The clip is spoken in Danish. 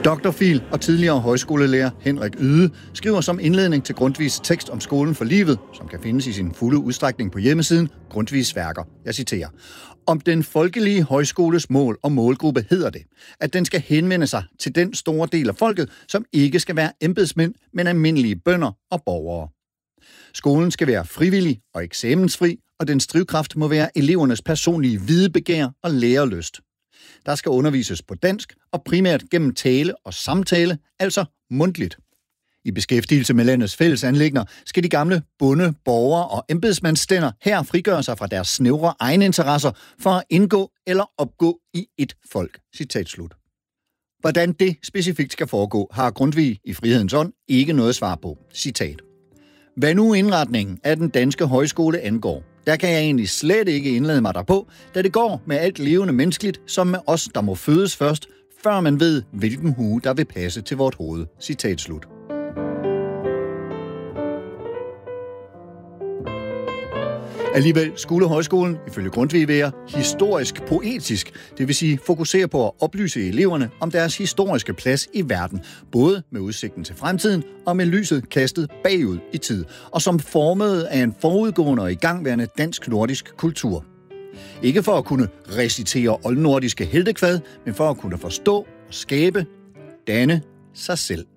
Doktorfil og tidligere højskolelærer Henrik Yde skriver som indledning til Grundtvigs tekst om skolen for livet, som kan findes i sin fulde udstrækning på hjemmesiden, Grundtvigs værker. Jeg citerer. Om den folkelige højskoles mål og målgruppe hedder det, at den skal henvende sig til den store del af folket, som ikke skal være embedsmænd, men almindelige bønder og borgere. Skolen skal være frivillig og eksamensfri, og dens drivkraft må være elevernes personlige videbegær og lærelyst. Der skal undervises på dansk og primært gennem tale og samtale, altså mundtligt. I beskæftigelse med landets fælles anliggender skal de gamle bonde, borgere og embedsmandsstænder her frigøre sig fra deres snævre egeninteresser for at indgå eller opgå i et folk. Citat slut. Hvordan det specifikt skal foregå, har Grundtvig i Frihedens Ånd ikke noget svar på. Citat. Hvad nu indretningen af den danske højskole angår, der kan jeg egentlig slet ikke indlade mig derpå, da det går med alt levende menneskeligt, som med os, der må fødes først, før man ved, hvilken hue, der vil passe til vort hoved. Citat slut. Alligevel skulle højskolen, ifølge Grundtvig, være historisk poetisk, det vil sige fokusere på at oplyse eleverne om deres historiske plads i verden, både med udsigten til fremtiden og med lyset kastet bagud i tid, og som formet af en forudgående og igangværende dansk-nordisk kultur. Ikke for at kunne recitere oldnordiske heltekvad, men for at kunne forstå og skabe, danne sig selv.